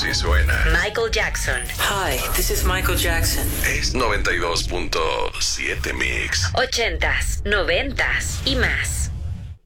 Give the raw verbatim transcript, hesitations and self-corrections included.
así suena. Michael Jackson. Hi, this is Michael Jackson. Es noventa y dos punto siete Mix. Ochentas, noventas y más.